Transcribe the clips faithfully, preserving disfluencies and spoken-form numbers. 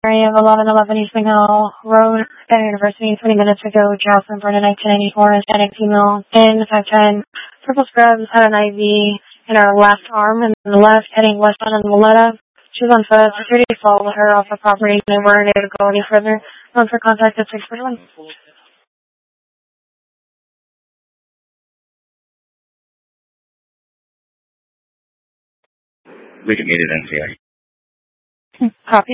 area of eleven eleven East McNeil Road at University twenty minutes ago. Jocelyn Brennan, nineteen ninety-four, Hispanic female in five ten. Purple scrubs, had an I V in her left arm and the left, heading westbound on Moletta. She was on foot. Security followed her off the property and they weren't able to go any further. Known for contact at six forty-one. We can meet at N C I. Copy.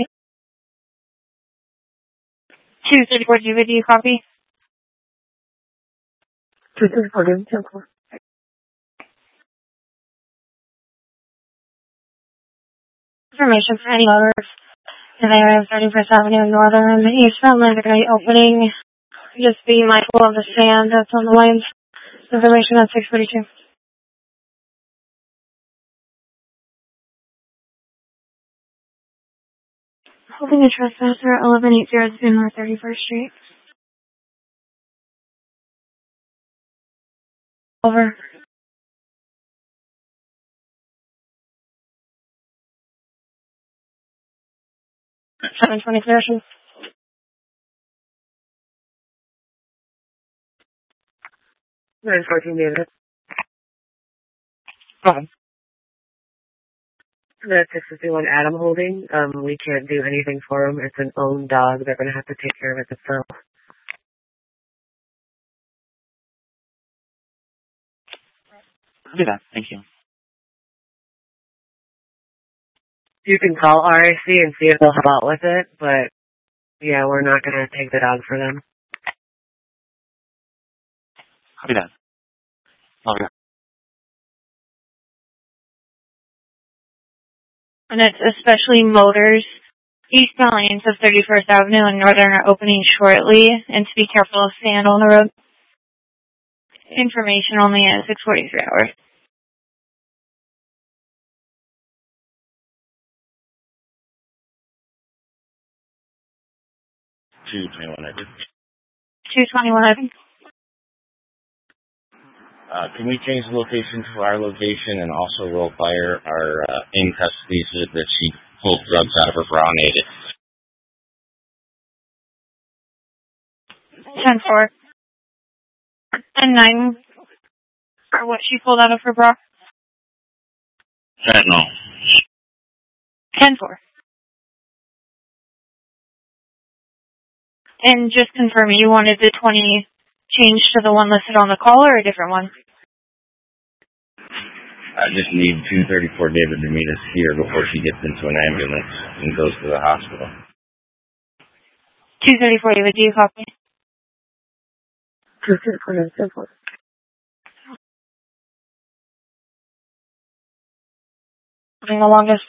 two thirty-four, do you video copy? two thirty-four, do you copy? Information for any others in the area of thirty-first Avenue Northern and Eastbound Atlantic opening. Just be mindful of the sand that's on the lanes. Information at six forty-two. Holding a trespasser at eleven eighty North thirty-first Street. Over. seven twenty clear. nine fourteen David. Go ahead. That's six fifty-one Adam Holding. Um, we can't do anything for him. It's an owned dog. They're going to have to take care of it themselves. I'll do that. Thank you. You can call R I C and see if they'll help out with it, but yeah, we're not going to take the dog for them. I'll do that. I'll do that. And it's especially motors. Eastbound lanes of thirty-first Avenue and Northern are opening shortly, and to be careful of sand on the road. Information only at six forty-three hours. two twenty-one, I did. two twenty-one, I think. Uh, can we change the location to our location and also roll fire our uh, in custody so that she pulled drugs out of her bra and ate it? ten four. And nine are what she pulled out of her bra. Fentanyl. ten four. And just confirm, you wanted the twenty changed to the one listed on the call or a different one? I just need two thirty-four David to meet us here before she gets into an ambulance and goes to the hospital. two thirty-four David, do you copy? two thirty-four. Having the longest.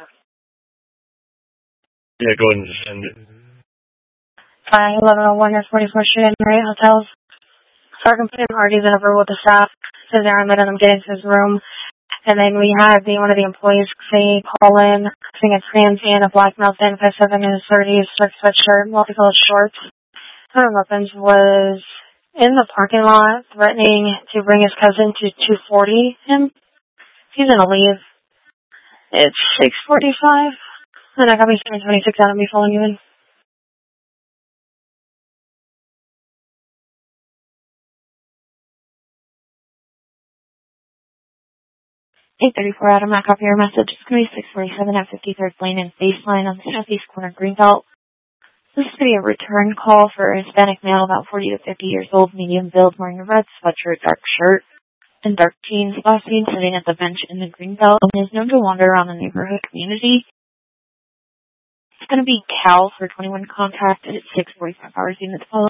Yeah, go ahead and just send it. Fine, eleven oh one North forty-fourth Street, Marriott Hotels. Sergeant put in parties and over with the staff. Says there I met him get into his room. And then we had the one of the employees say, call in, saying it's transient, a black male, ten five seven in his thirties, strict sweatshirt, multicolored shorts. Hunter Weapons was in the parking lot threatening to bring his cousin to two forty him. He's gonna leave. It's six forty-five. And I got me seven twenty-six out of me following you in. eight thirty-four Adam, I copy your message. It's going to be six forty-seven at fifty-third Lane and Baseline on the southeast corner of Greenbelt. This is going to be a return call for a Hispanic male about forty to fifty years old, medium build, wearing a red sweatshirt, dark shirt, and dark jeans. Last seen sitting at the bench in the Greenbelt and is known to wander around the neighborhood community. It's going to be Cal for twenty-one contact at six forty-five hours units follow.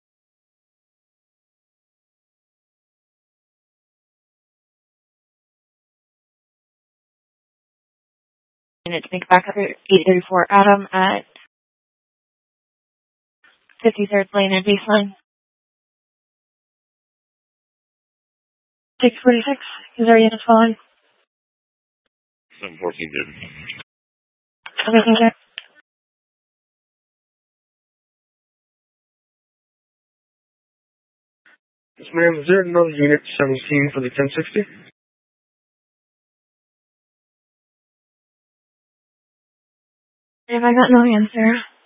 And it's make back up at eight thirty-four Adam at fifty-third Lane and Baseline. six forty-six, is our unit following? seven fourteen, David. Everything good? Yes, ma'am. Is there another unit seventeen for the ten sixty? Have I got no answer?